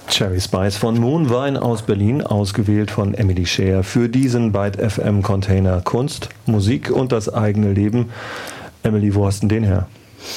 Cherry Spice von Moonwine aus Berlin, ausgewählt von Emily Scheer für diesen Byte FM Container Kunst, Musik und das eigene Leben. Emily, wo hast du den her?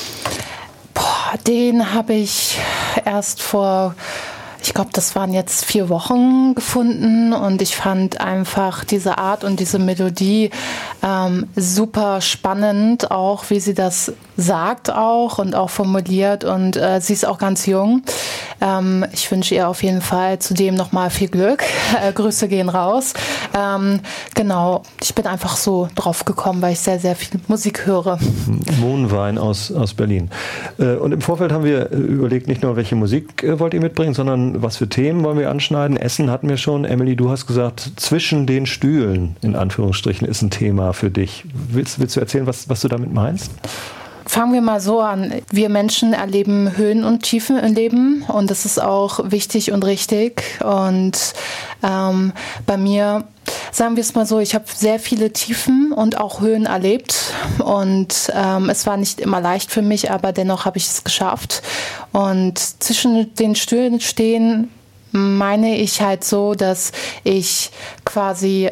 Den habe ich erst vor, ich glaube, das waren jetzt 4 Wochen gefunden und ich fand einfach diese Art und diese Melodie super spannend, auch wie sie das sagt auch und auch formuliert und sie ist auch ganz jung. Ich wünsche ihr auf jeden Fall zudem nochmal viel Glück. Grüße gehen raus. Genau, ich bin einfach so drauf gekommen, weil ich sehr, sehr viel Musik höre. Moonwine aus Berlin. Und im Vorfeld haben wir überlegt, nicht nur welche Musik wollt ihr mitbringen, sondern was für Themen wollen wir anschneiden. Essen hatten wir schon. Emily, du hast gesagt, zwischen den Stühlen, in Anführungsstrichen, ist ein Thema für dich. Willst du erzählen, was du damit meinst? Fangen wir mal so an. Wir Menschen erleben Höhen und Tiefen im Leben und das ist auch wichtig und richtig. Und bei mir, sagen wir es mal so, ich habe sehr viele Tiefen und auch Höhen erlebt und es war nicht immer leicht für mich, aber dennoch habe ich es geschafft. Und zwischen den Stühlen stehen meine ich halt so, dass ich quasi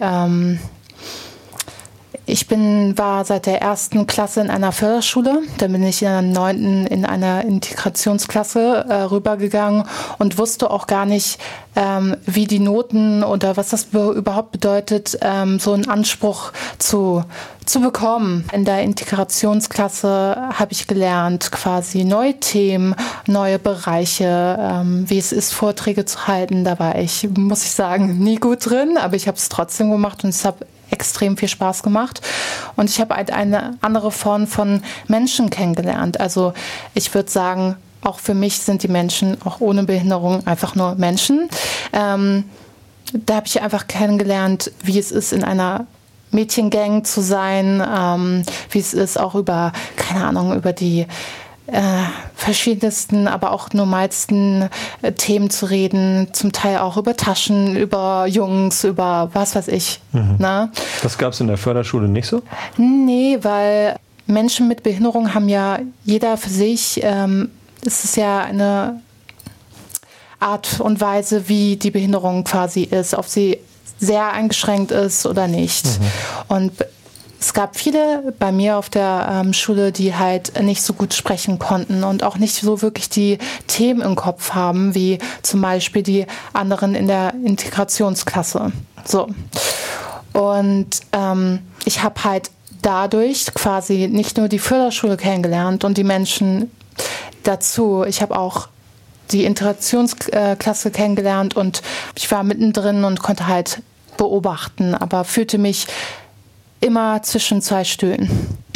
war seit der 1. Klasse in einer Förderschule, dann bin ich in der 9. in einer Integrationsklasse rübergegangen und wusste auch gar nicht, wie die Noten oder was das überhaupt bedeutet, so einen Anspruch zu bekommen. In der Integrationsklasse habe ich gelernt, quasi neue Themen, neue Bereiche, wie es ist, Vorträge zu halten. Da war ich, muss ich sagen, nie gut drin, aber ich habe es trotzdem gemacht und es hat extrem viel Spaß gemacht. Und ich habe halt eine andere Form von Menschen kennengelernt. Also ich würde sagen, auch für mich sind die Menschen auch ohne Behinderung einfach nur Menschen. Da habe ich einfach kennengelernt, wie es ist, in einer Mädchengang zu sein, wie es ist, auch über die verschiedensten, aber auch normalsten Themen zu reden, zum Teil auch über Taschen, über Jungs, über was weiß ich. Mhm. Na? Das gab es in der Förderschule nicht so? Nee, weil Menschen mit Behinderung haben ja jeder für sich, es ist ja eine Art und Weise, wie die Behinderung quasi ist, ob sie sehr eingeschränkt ist oder nicht. Mhm. Und es gab viele bei mir auf der Schule, die halt nicht so gut sprechen konnten und auch nicht so wirklich die Themen im Kopf haben, wie zum Beispiel die anderen in der Integrationsklasse. So. Und ich habe halt dadurch quasi nicht nur die Förderschule kennengelernt und die Menschen dazu. Ich habe auch die Integrationsklasse kennengelernt und ich war mittendrin und konnte halt beobachten, aber fühlte mich immer zwischen 2 Stühlen.